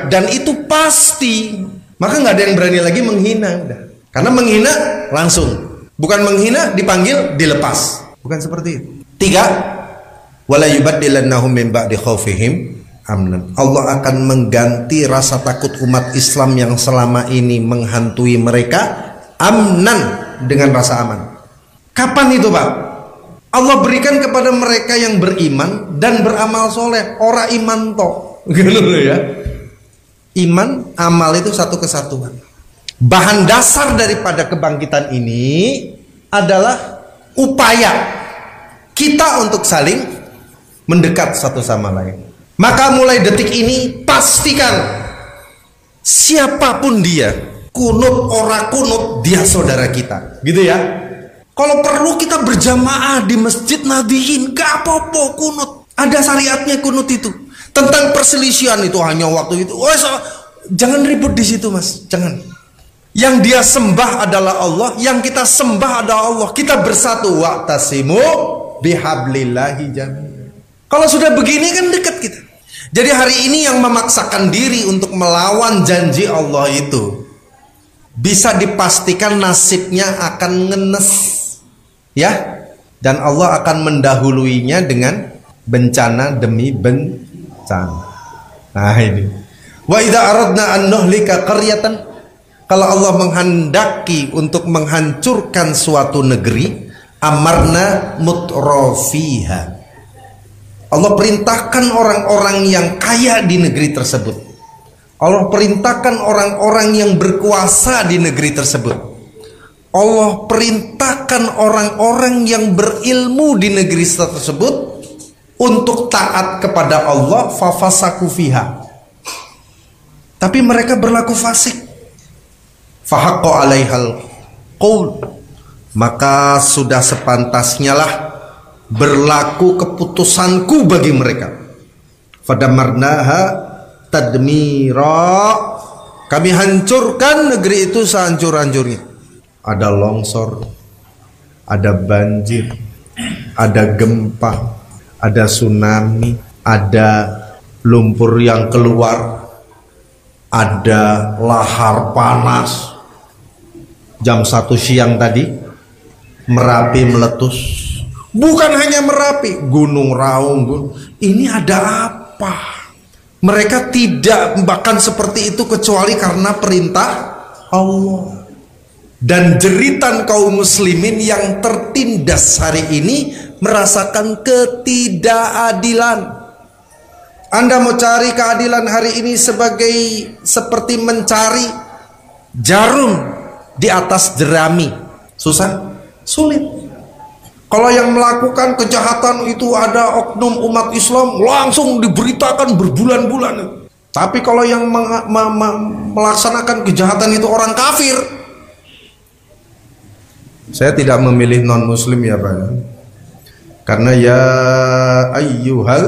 mereka, dan itu pasti, maka nggak ada yang berani lagi menghina. Udah. Karena menghina langsung, bukan menghina dipanggil dilepas, bukan seperti itu. 3, wala yubaddilannahum min ba'di khaufihim amnan. Allah akan mengganti rasa takut umat Islam yang selama ini menghantui mereka amnan, dengan rasa aman. Kapan itu, Pak? Allah berikan kepada mereka yang beriman dan beramal soleh. Ora iman toh, gitu ya. Iman, amal itu satu kesatuan. Bahan dasar daripada kebangkitan ini adalah upaya kita untuk saling mendekat satu sama lain. Maka mulai detik ini pastikan siapapun dia, kunut ora kunut, dia saudara kita, gitu ya. Kalau perlu kita berjamaah di Masjid Nadiyin, gak apa-apa kunut. Ada syariatnya kunut itu. Tentang perselisihan itu hanya waktu itu. Jangan ribut di situ, Mas. Jangan. Yang dia sembah adalah Allah, yang kita sembah adalah Allah. Kita bersatu, wa'tasimu bihablillahi jami'an. Kalau sudah begini kan dekat kita. Jadi hari ini yang memaksakan diri untuk melawan janji Allah itu, bisa dipastikan nasibnya akan ngenes. Ya, dan Allah akan mendahuluinya dengan bencana demi bencana. Nah ini. Wa idza aradna an nuhlika qaryatan, kalau Allah menghendaki untuk menghancurkan suatu negeri, amarna mutrafiha. Allah perintahkan orang-orang yang kaya di negeri tersebut. Allah perintahkan orang-orang yang berkuasa di negeri tersebut. Allah perintahkan orang-orang yang berilmu di negeri tersebut untuk taat kepada Allah, fafasaku fiha. Tapi mereka berlaku fasik. Fahaqqa 'alaihal qaul, maka sudah sepantasnya lah berlaku keputusanku bagi mereka. Fadamarnaha tadmira, kami hancurkan negeri itu sehancur-hancurnya. Ada longsor, ada banjir, ada gempa, ada tsunami, ada lumpur yang keluar, ada lahar panas. Jam 1 siang tadi Merapi meletus. Bukan hanya Merapi, Gunung Raung. Ini ada apa? Mereka tidak bahkan seperti itu kecuali karena perintah Allah. Dan jeritan kaum muslimin yang tertindas hari ini merasakan ketidakadilan. Anda mau cari keadilan hari ini seperti mencari jarum di atas jerami. Susah? Sulit. Kalau yang melakukan kejahatan itu ada oknum umat Islam, langsung diberitakan berbulan-bulan. Tapi kalau yang melaksanakan kejahatan itu orang kafir, saya tidak memilih non-muslim ya Pak, karena ya ayyuhal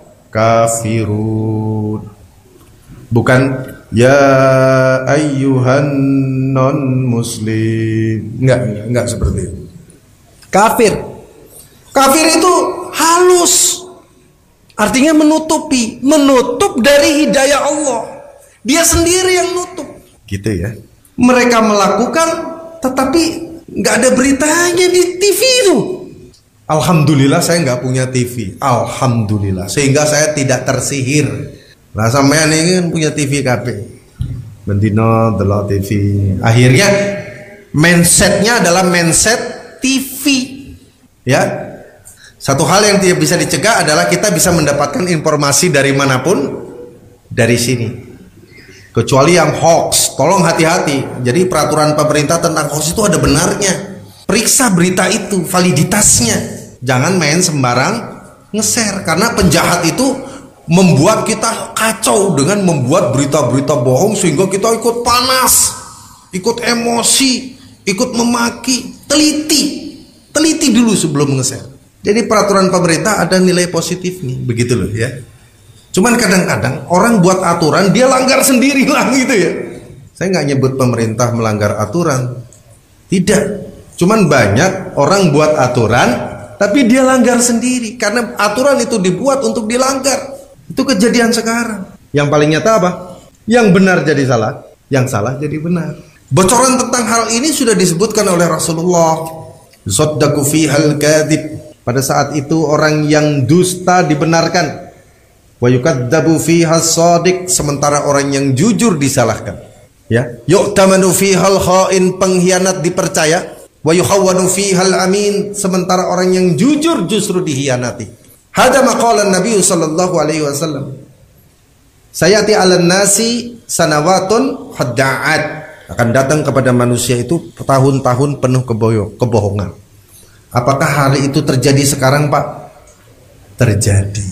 kafirun, bukan ya ayyuhan non-muslim. Enggak seperti itu. Kafir itu halus, artinya menutup dari hidayah Allah. Dia sendiri yang nutup, gitu ya. Mereka melakukan, tetapi nggak ada beritanya di TV itu. Alhamdulillah saya nggak punya TV. Alhamdulillah, sehingga saya tidak tersihir. Nah sampean ini kan punya TV KB, bendino delok TV. Akhirnya mindsetnya adalah mindset TV. Ya, satu hal yang tidak bisa dicegah adalah kita bisa mendapatkan informasi dari manapun dari sini. Kecuali yang hoax, tolong hati-hati. Jadi peraturan pemerintah tentang hoax itu ada benarnya. Periksa berita itu, validitasnya. Jangan main sembarang nge-share, karena penjahat itu membuat kita kacau dengan membuat berita-berita bohong sehingga kita ikut panas, ikut emosi, ikut memaki. Teliti dulu sebelum nge-share. Jadi peraturan pemerintah ada nilai positifnya, begitu loh ya. Cuman kadang-kadang orang buat aturan, dia langgar sendiri lah gitu ya. Saya nggak nyebut pemerintah melanggar aturan, tidak. Cuman banyak orang buat aturan, tapi dia langgar sendiri karena aturan itu dibuat untuk dilanggar. Itu kejadian sekarang. Yang paling nyata apa? Yang benar jadi salah, yang salah jadi benar. Bocoran tentang hal ini sudah disebutkan oleh Rasulullah. Yusaddaqu fihal kadhib. Pada saat itu orang yang dusta dibenarkan. Wa yukadzabu fihas shadiq, sementara orang yang jujur disalahkan. Ya, yu'tamanu fihal kha'in, pengkhianat dipercaya. Wa yukhawwanu fihal amin, sementara orang yang jujur justru dikhianati. Hada maqalan Nabi sallallahu alaihi wasallam. Sayati 'alan nasi sanawatun hadda'at, akan datang kepada manusia itu tahun-tahun penuh kebohongan. Apakah hari itu terjadi sekarang, Pak? Terjadi.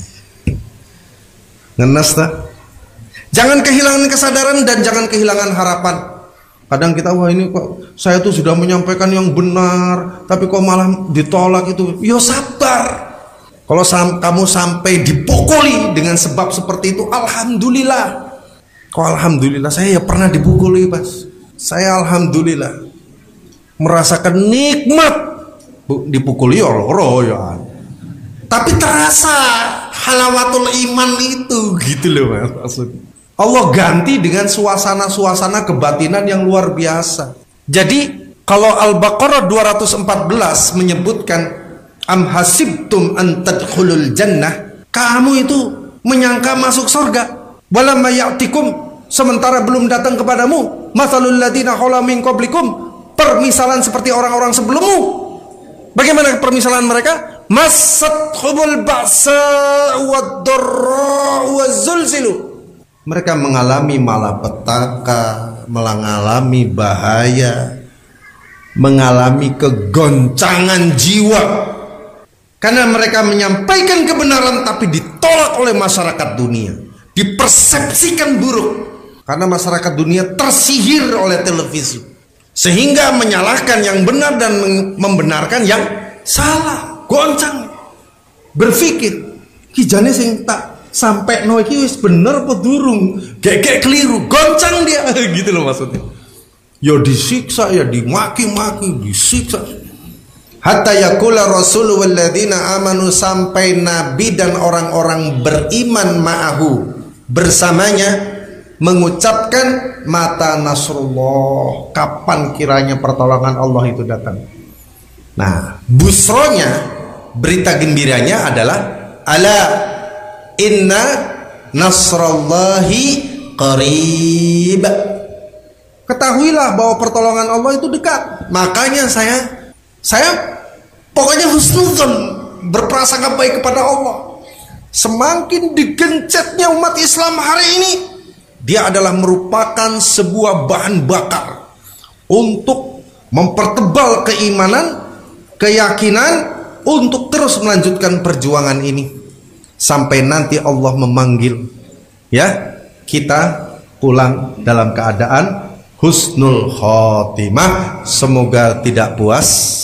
Ngenes tak? Jangan kehilangan kesadaran dan jangan kehilangan harapan. Kadang kita, wah ini kok saya tuh sudah menyampaikan yang benar, tapi kok malah ditolak itu. Yo sabar. Kalau kamu sampai dipukuli dengan sebab seperti itu, alhamdulillah. Kok alhamdulillah? Saya ya pernah dipukuli, Mas. Saya alhamdulillah merasakan nikmat dipukuli ya. Tapi terasa halawatul iman itu, gitu loh Mas, maksudnya. Allah ganti dengan suasana-suasana kebatinan yang luar biasa. Jadi kalau Al-Baqarah 214 menyebutkan am hasibtum an tadkhulul jannah, kamu itu menyangka masuk surga. Walamma ya'tikum, sementara belum datang kepadamu mathalul ladzina khala min qablikum, permisalan seperti orang-orang sebelummu. Bagaimana permisalan mereka? Masathumul ba'sa wad-dharra waz-zulzilu. Mereka mengalami malapetaka, mengalami bahaya, mengalami kegoncangan jiwa. Karena mereka menyampaikan kebenaran tapi ditolak oleh masyarakat dunia, dipersepsikan buruk. Karena masyarakat dunia tersihir oleh televisi, sehingga menyalahkan yang benar dan membenarkan yang salah. Goncang, berpikir kijane sing tak sampai no iki wis bener apa durung, gek keliru, goncang dia. Gitu loh maksudnya. Ya disiksa, ya dimaki-maki, disiksa. Hatta yaqula rasul walladzina amanu, sampai nabi dan orang-orang beriman ma'ahu, bersamanya, mengucapkan mata nasrullah, kapan kiranya pertolongan Allah itu datang. Nah, busronya, berita gembiranya adalah ala inna nasrallahi qarib. Ketahuilah bahwa pertolongan Allah itu dekat. Makanya saya pokoknya husnuzon, berprasangka baik kepada Allah. Semakin digencetnya umat Islam hari ini, dia adalah merupakan sebuah bahan bakar untuk mempertebal keimanan, keyakinan, untuk terus melanjutkan perjuangan ini sampai nanti Allah memanggil, ya, kita pulang dalam keadaan husnul khotimah. Semoga tidak puas,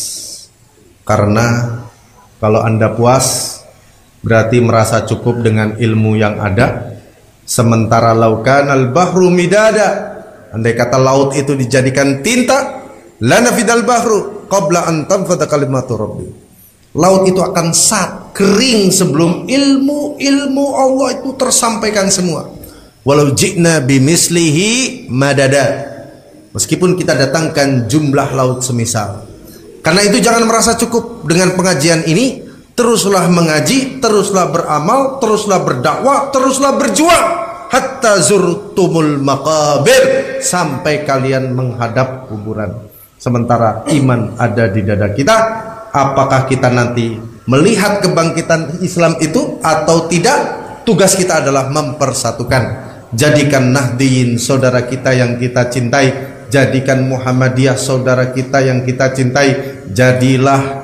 karena kalau Anda puas berarti merasa cukup dengan ilmu yang ada. Sementara laukanal bahru midada, andai kata laut itu dijadikan tinta, lanafidal bahru qabla an tanfada kalimatu rabbi. Laut itu akan kering sebelum ilmu Allah itu tersampaikan semua. Walau ji'na bimislihi madada, meskipun kita datangkan jumlah laut semisal. Karena itu jangan merasa cukup dengan pengajian ini. Teruslah mengaji, teruslah beramal, teruslah berdakwah, teruslah berjuang hatta zurtumul maqabir, sampai kalian menghadap kuburan. Sementara iman ada di dada kita. Apakah kita nanti melihat kebangkitan Islam itu atau tidak? Tugas kita adalah mempersatukan. Jadikan Nahdiyin saudara kita yang kita cintai, jadikan Muhammadiyah saudara kita yang kita cintai, jadilah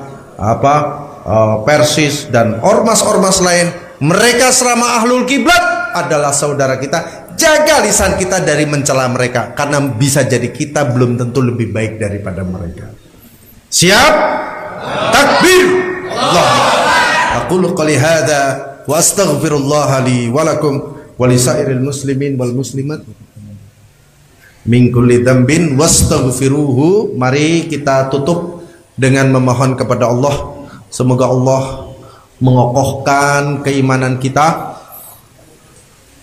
Persis dan ormas-ormas lain, mereka selama ahlul kiblat adalah saudara kita. Jaga lisan kita dari mencela mereka, karena bisa jadi kita belum tentu lebih baik daripada mereka. Siap? Takbir. Allah. Aqulu qouli hadza wa astaghfirullah li wa lakum wa lisairil muslimin wal muslimat min kulli dzambin wastaghfiruhu. Mari kita tutup dengan memohon kepada Allah. Semoga Allah mengokohkan keimanan kita,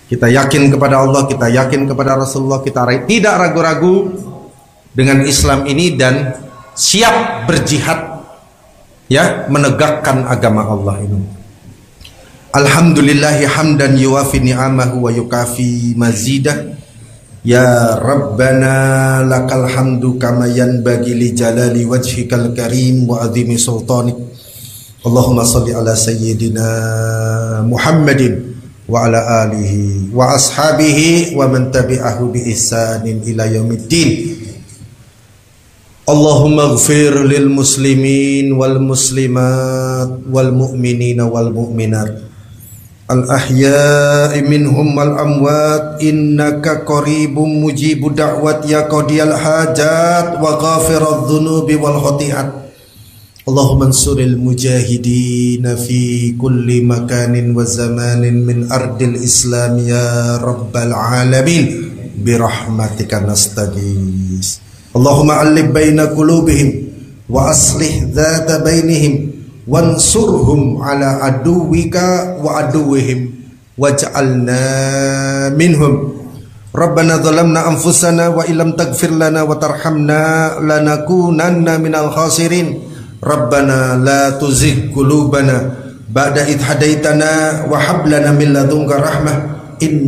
Kita yakin kepada Allah, kita yakin kepada Rasulullah, kita tidak ragu-ragu dengan Islam ini dan siap berjihad, ya, menegakkan agama Allah ini. Alhamdulillahi hamdan yuwafi ni'amahu wa yukafi mazidah. Ya Rabbana lakal hamdu kama yanbaghi li jalali wajhikal karim wa azimi sultanik. Allahumma salli ala sayyidina Muhammadin wa ala alihi wa ashabihi wa man tabi'ahu bi ihsanin ila yaumiddin. Allahumma ighfir lil muslimin wal muslimat wal mu'minina wal mu'minat al ahya'i minhum wal amwat innaka qaribum mujibud da'wat ya qadiyal hajat wa ghafiradz dzunubi wal khati'at. Allahumma ansuril mujahidin fi kulli makanin wa zamanin min ardil islam ya rabbal alamin birahmatika nastaghis. Allahumma allif baina qulubihim wa aslih dzata bainihim wansurhum ala aduwika wa aduwihim waj'alna minhum. Rabbana zalamna anfusana wa illam taghfir lana wa tarhamna lanakunanna minal khasirin. Rabbana la tuzigh qulubana ba'da idh hadaitana wa hab lana min ladunka rahmah